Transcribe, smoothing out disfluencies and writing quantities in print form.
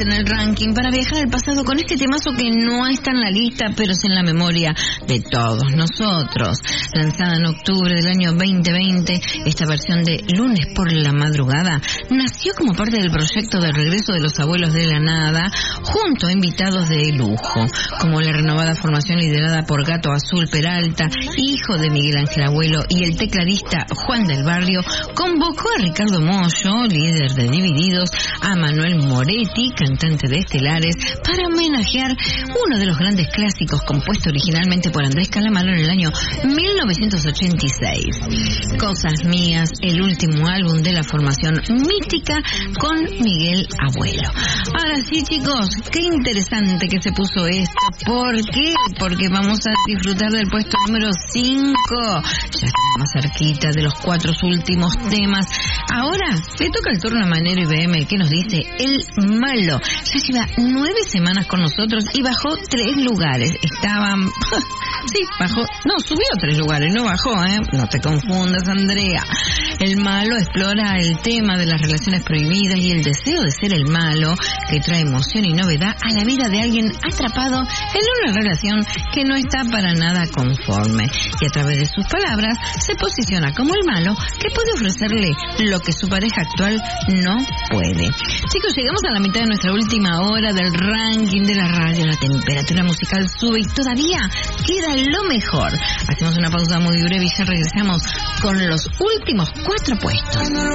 en el ranking para viajar al pasado con este temazo que no está en la lista, pero es en la memoria de todos nosotros. Lanzada en octubre del año 2020, esta versión de Lunes por la Madrugada nació como parte del proyecto de regreso de los Abuelos de la Nada, junto a invitados de lujo, como la renovada formación liderada por Gato Azul Peralta, hijo de Miguel Ángel Abuelo, y el tecladista Juan del Barrio. Convocó a Ricardo Mollo, líder de Divididos, a Manuel Moretti, cantante de Estelares, para homenajear uno de los grandes clásicos compuesto originalmente por Andrés Calamaro en el año 1986. Cosas Mías, el último álbum de la formación mítica con Miguel Abuelo. Ahora sí, chicos, qué interesante que se puso esto. ¿Por qué? Porque vamos a disfrutar del puesto número 5. Ya estamos más cerquita de los 4 últimos temas. Ahora le toca el turno a Manero IBM, que nos dice El Malo. Ya lleva 9 semanas con nosotros y bajó 3 lugares. Estaban... sí, bajó... No, subió 3 lugares, no bajó, No te confundas, Andrea. El Malo explora el tema de las relaciones prohibidas y el deseo de ser el malo, que trae emoción y novedad a la vida de alguien atrapado en una relación que no está para nada conforme. Y a través de sus palabras se posiciona como el malo que puede ofrecerle lo que su pareja actual no puede. Chicos, llegamos a la mitad de nuestra última hora del ranking de la radio. La temperatura musical sube y todavía queda lo mejor. Hacemos una pausa muy breve y ya regresamos con los últimos 4 puestos.